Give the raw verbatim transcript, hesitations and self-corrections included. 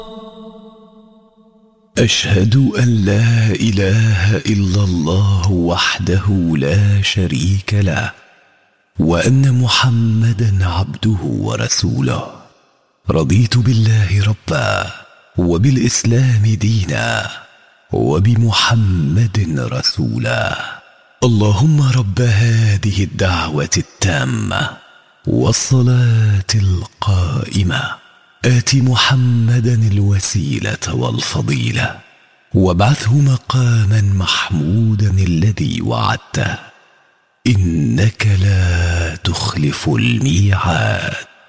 أشهد أن لا إله إلا الله وحده لا شريك له، وأن محمدا عبده ورسوله. رضيت بالله ربا، وبالإسلام دينا، وبمحمد رسولا. اللهم رب هذه الدعوة التامة والصلاة القائمة، آت محمدا الوسيلة والفضيلة، وابعثه مقاما محمودا الذي وعدته، إنك لا تخلف الميعاد.